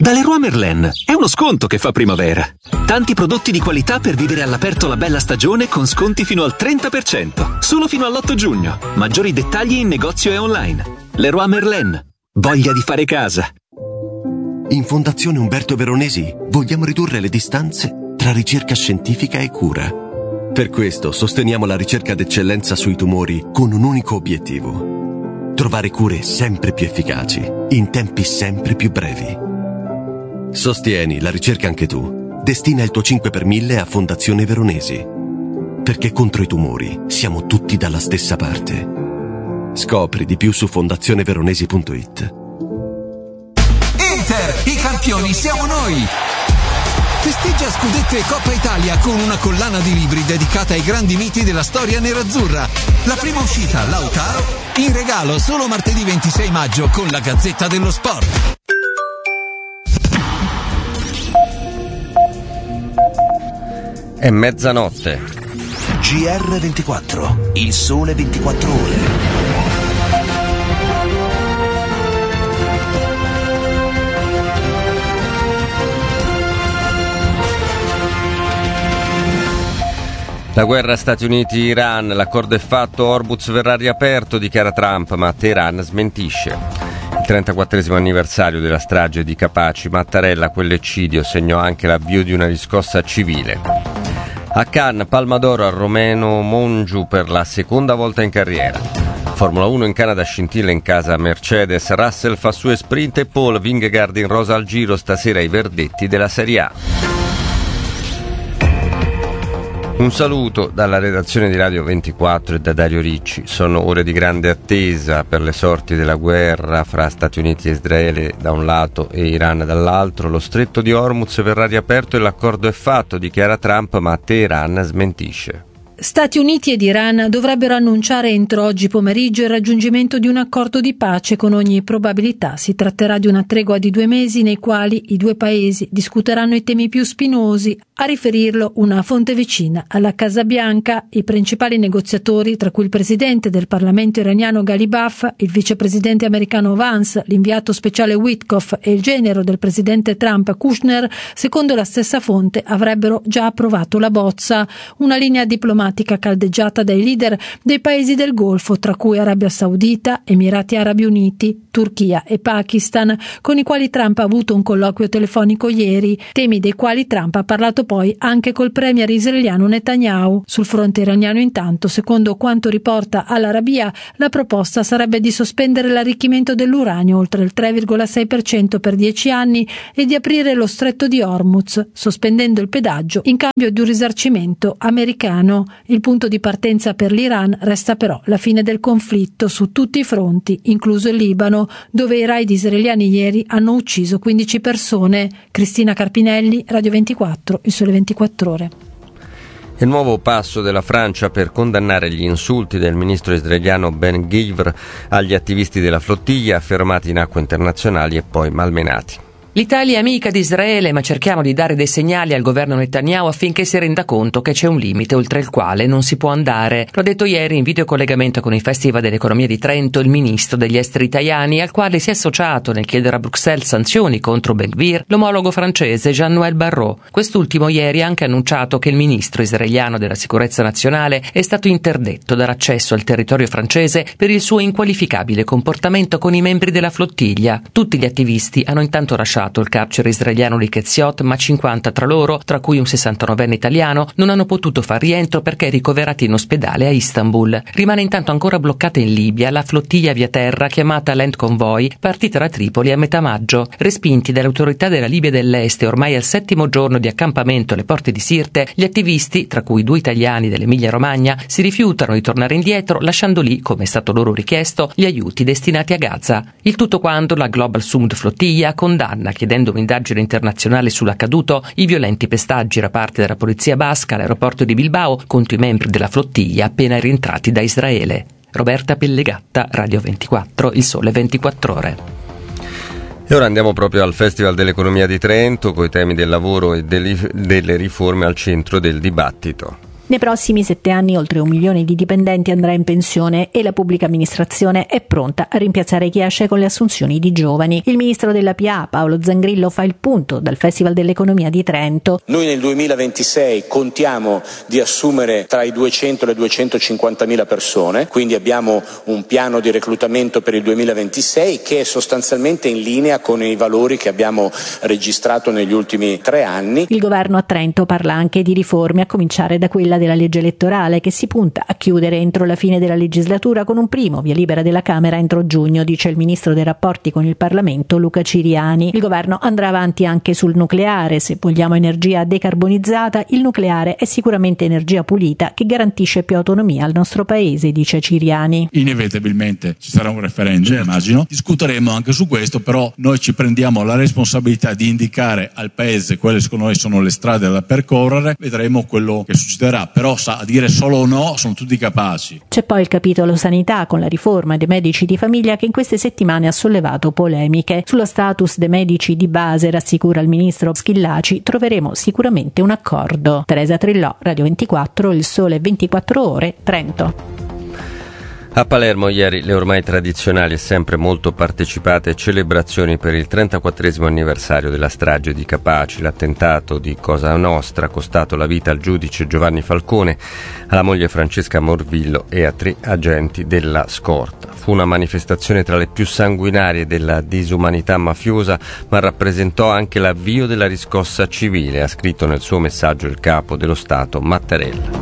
Da Leroy Merlin è uno sconto che fa primavera. Tanti prodotti di qualità per vivere all'aperto la bella stagione con sconti fino al 30%. Solo fino all'8 giugno. Maggiori dettagli in negozio e online. Leroy Merlin. Voglia di fare casa. In Fondazione Umberto Veronesi vogliamo ridurre le distanze tra ricerca scientifica e cura. Per questo sosteniamo la ricerca d'eccellenza sui tumori con un unico obiettivo: trovare cure sempre più efficaci, in tempi sempre più brevi. Sostieni la ricerca anche tu. Destina il tuo 5 per 1000 a Fondazione Veronesi. Perché contro i tumori siamo tutti dalla stessa parte. Scopri di più su fondazioneveronesi.it. Inter, i campioni siamo noi! Festeggia scudetto e Coppa Italia con una collana di libri dedicata ai grandi miti della storia nerazzurra. La prima uscita, Lautaro, in regalo solo martedì 26 maggio con la Gazzetta dello Sport. È mezzanotte. GR24, il sole 24 ore. La guerra Stati Uniti-Iran, l'accordo è fatto, Hormuz verrà riaperto, dichiara Trump, ma Teheran smentisce. Il 34esimo anniversario della strage di Capaci, Mattarella, quell'eccidio segnò anche l'avvio di una riscossa civile. A Cannes, Palma d'Oro al romeno Mongiu per la seconda volta in carriera. Formula 1 in Canada scintilla in casa Mercedes, Russell fa sue sprint e Paul Vingegaard in rosa al Giro, stasera i verdetti della Serie A. Un saluto dalla redazione di Radio 24 e da Dario Ricci. Sono ore di grande attesa per le sorti della guerra fra Stati Uniti e Israele da un lato e Iran dall'altro. Lo stretto di Hormuz verrà riaperto e l'accordo è fatto, dichiara Trump, ma Teheran smentisce. Stati Uniti ed Iran dovrebbero annunciare entro oggi pomeriggio il raggiungimento di un accordo di pace. Con ogni probabilità si tratterà di una tregua di 2 mesi nei quali i due paesi discuteranno i temi più spinosi. A riferirlo una fonte vicina alla Casa Bianca. I principali negoziatori, tra cui il presidente del Parlamento iraniano Ghalibaf, il vicepresidente americano Vance, l'inviato speciale Witkoff e il genero del presidente Trump Kushner, secondo la stessa fonte avrebbero già approvato la bozza, una linea diplomatica caldeggiata dai leader dei paesi del Golfo, tra cui Arabia Saudita, Emirati Arabi Uniti, Turchia e Pakistan, con i quali Trump ha avuto un colloquio telefonico ieri, temi dei quali Trump ha parlato poi anche col premier israeliano Netanyahu. Sul fronte iraniano, intanto, secondo quanto riporta Al-Arabiya, la proposta sarebbe di sospendere l'arricchimento dell'uranio oltre il 3,6% per 10 anni e di aprire lo stretto di Hormuz, sospendendo il pedaggio in cambio di un risarcimento americano. Il punto di partenza per l'Iran resta però la fine del conflitto su tutti i fronti, incluso il Libano, dove i raid israeliani ieri hanno ucciso 15 persone. Cristina Carpinelli, Radio 24, il Sole 24 Ore. Il nuovo passo della Francia per condannare gli insulti del ministro israeliano Ben Gvir agli attivisti della flottiglia fermati in acque internazionali e poi malmenati. L'Italia è amica di Israele, ma cerchiamo di dare dei segnali al governo Netanyahu affinché si renda conto che c'è un limite oltre il quale non si può andare. Lo ha detto ieri in videocollegamento con il Festival dell'Economia di Trento il ministro degli esteri italiani, al quale si è associato nel chiedere a Bruxelles sanzioni contro Ben Gvir l'omologo francese Jean-Noël Barrot. Quest'ultimo ieri ha anche annunciato che il ministro israeliano della sicurezza nazionale è stato interdetto dall'accesso al territorio francese per il suo inqualificabile comportamento con i membri della flottiglia. Tutti gli attivisti hanno intanto lasciato il carcere israeliano di Ketziot, ma 50 tra loro, tra cui un 69enne italiano, non hanno potuto far rientro perché ricoverati in ospedale a Istanbul. Rimane intanto ancora bloccata in Libia la flottiglia via terra chiamata Land Convoy, partita da Tripoli a metà maggio. Respinti dalle autorità della Libia dell'Est e ormai al 7° giorno di accampamento alle porte di Sirte, gli attivisti, tra cui 2 italiani dell'Emilia Romagna, si rifiutano di tornare indietro, lasciando lì, come è stato loro richiesto, gli aiuti destinati a Gaza. Il tutto quando la Global Sumud Flottiglia condanna, chiedendo un'indagine internazionale sull'accaduto, i violenti pestaggi da parte della polizia basca all'aeroporto di Bilbao contro i membri della flottiglia appena rientrati da Israele. Roberta Pellegatta, Radio 24, il Sole 24 Ore. E ora andiamo proprio al Festival dell'Economia di Trento, coi temi del lavoro e delle riforme al centro del dibattito. Nei prossimi 7 anni oltre 1 milione di dipendenti andrà in pensione e la pubblica amministrazione è pronta a rimpiazzare chi esce con le assunzioni di giovani. Il ministro della PA, Paolo Zangrillo, fa il punto dal Festival dell'Economia di Trento. Noi nel 2026 contiamo di assumere tra i 200 e le 250.000 persone, quindi abbiamo un piano di reclutamento per il 2026 che è sostanzialmente in linea con i valori che abbiamo registrato negli ultimi 3 anni. Il governo a Trento parla anche di riforme, a cominciare da quella della legge elettorale che si punta a chiudere entro la fine della legislatura con un primo via libera della Camera entro giugno, dice il ministro dei rapporti con il Parlamento Luca Ciriani. Il governo andrà avanti anche sul nucleare. Se vogliamo energia decarbonizzata, il nucleare è sicuramente energia pulita che garantisce più autonomia al nostro paese, dice Ciriani. Inevitabilmente ci sarà un referendum, immagino. Discuteremo anche su questo, però noi ci prendiamo la responsabilità di indicare al paese quelle secondo noi sono le strade da percorrere. Vedremo quello che succederà. Però a dire solo no sono tutti capaci. C'è poi il capitolo sanità con la riforma dei medici di famiglia che in queste settimane ha sollevato polemiche. Sullo status dei medici di base, rassicura il ministro Schillaci, troveremo sicuramente un accordo. Teresa Trillò, Radio 24, Il Sole 24 Ore, Trento. A Palermo ieri le ormai tradizionali e sempre molto partecipate celebrazioni per il 34esimo anniversario della strage di Capaci, l'attentato di Cosa Nostra costato la vita al giudice Giovanni Falcone, alla moglie Francesca Morvillo e a 3 agenti della scorta. Fu una manifestazione tra le più sanguinarie della disumanità mafiosa, ma rappresentò anche l'avvio della riscossa civile, ha scritto nel suo messaggio il capo dello Stato Mattarella.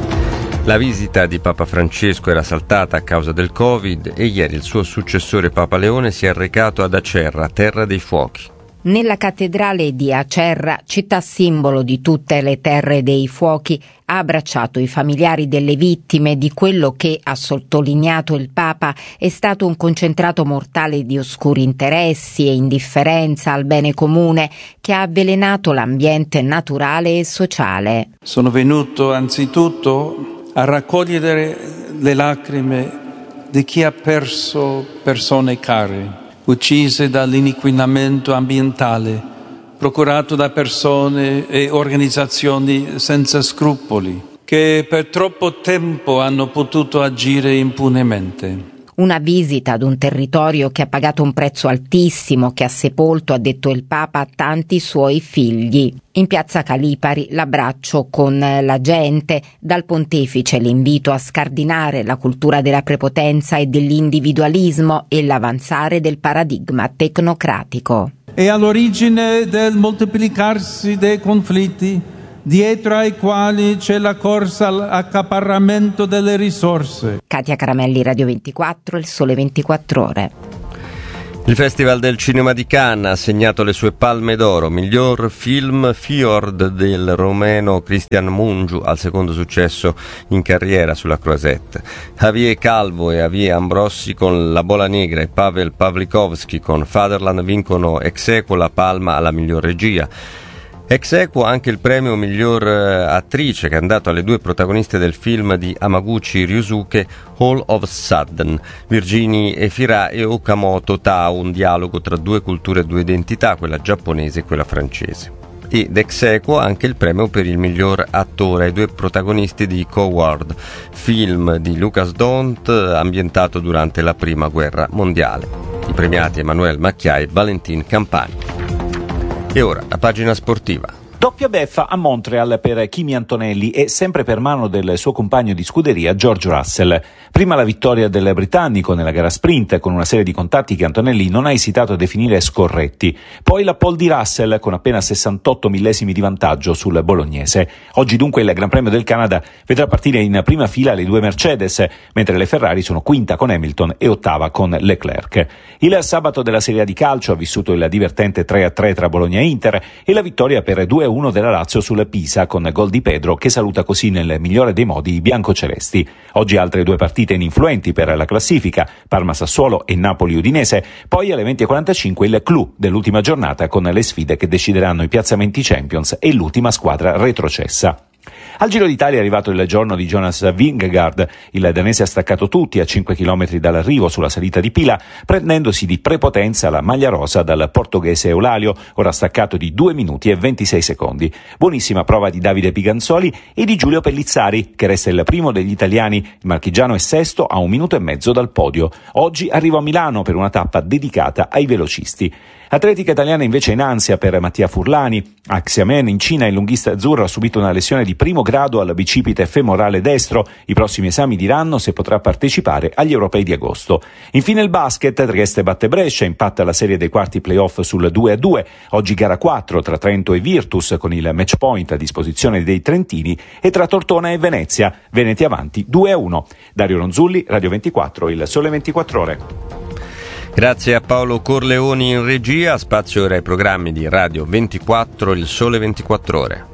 La visita di Papa Francesco era saltata a causa del Covid e ieri il suo successore Papa Leone si è recato ad Acerra, terra dei fuochi. Nella cattedrale di Acerra, città simbolo di tutte le terre dei fuochi, ha abbracciato i familiari delle vittime di quello che, ha sottolineato il Papa, è stato un concentrato mortale di oscuri interessi e indifferenza al bene comune che ha avvelenato l'ambiente naturale e sociale. Sono venuto anzitutto a raccogliere le lacrime di chi ha perso persone care, uccise dall'inquinamento ambientale, procurato da persone e organizzazioni senza scrupoli, che per troppo tempo hanno potuto agire impunemente. Una visita ad un territorio che ha pagato un prezzo altissimo, che ha sepolto, ha detto il Papa, tanti suoi figli. In piazza Calipari l'abbraccio con la gente, dal pontefice l'invito a scardinare la cultura della prepotenza e dell'individualismo e l'avanzare del paradigma tecnocratico. È all'origine del moltiplicarsi dei conflitti, dietro ai quali c'è la corsa all'accaparramento delle risorse. Katia Caramelli, Radio 24, Il Sole 24 Ore. Il Festival del Cinema di Cannes ha assegnato le sue palme d'oro, miglior film Fjord del romeno Cristian Mungiu al secondo successo in carriera sulla Croisette. Javier Calvo e Javier Ambrossi con La Bola Negra e Pavel Pavlikovsky con Fatherland vincono ex aequo la palma alla miglior regia. Ex aequo anche il premio miglior attrice che è andato alle 2 protagoniste del film di Hamaguchi Ryusuke All of a Sudden, Virginie Efira e Okamoto Tao, un dialogo tra 2 culture e 2 identità, quella giapponese e quella francese. Ed ex aequo anche il premio per il miglior attore ai 2 protagonisti di Coward, film di Lucas Dont ambientato durante la Prima Guerra Mondiale. I premiati Emmanuel Macchiai e Valentin Campani. E ora, la pagina sportiva. Doppia beffa a Montreal per Kimi Antonelli e sempre per mano del suo compagno di scuderia George Russell. Prima la vittoria del britannico nella gara sprint con una serie di contatti che Antonelli non ha esitato a definire scorretti. Poi la pole di Russell con appena 68 millesimi di vantaggio sul bolognese. Oggi dunque il Gran Premio del Canada vedrà partire in prima fila le 2 Mercedes, mentre le Ferrari sono quinta con Hamilton e ottava con Leclerc. Il sabato della Serie A di calcio ha vissuto il divertente 3-3 tra Bologna e Inter e la vittoria per 2-1 della Lazio sul Pisa con gol di Pedro che saluta così nel migliore dei modi i biancocelesti. Oggi altre 2 partite ininfluenti per la classifica, Parma-Sassuolo e Napoli-Udinese, poi alle 20:45 il clou dell'ultima giornata con le sfide che decideranno i piazzamenti Champions e l'ultima squadra retrocessa. Al Giro d'Italia è arrivato il giorno di Jonas Vingegaard. Il danese ha staccato tutti a 5 km dall'arrivo sulla salita di Pila, prendendosi di prepotenza la maglia rosa dal portoghese Eulalio, ora staccato di 2 minuti e 26 secondi. Buonissima prova di Davide Piganzoli e di Giulio Pellizzari, che resta il primo degli italiani. Il marchigiano è sesto a 1 minuto e mezzo dal podio. Oggi arriva a Milano per una tappa dedicata ai velocisti. Atletica italiana invece in ansia per Mattia Furlani. A Xiamen in Cina il lunghista azzurro ha subito una lesione di primo grado al bicipite femorale destro. I prossimi esami diranno se potrà partecipare agli europei di agosto. Infine il basket, Trieste batte Brescia, impatta la serie dei quarti playoff sul 2-2. Oggi gara 4 tra Trento e Virtus con il match point a disposizione dei trentini e tra Tortona e Venezia. Veneti avanti 2-1. Dario Ronzulli, Radio 24, Il Sole 24 Ore. Grazie a Paolo Corleoni in regia, spazio ora ai programmi di Radio 24, Il Sole 24 Ore.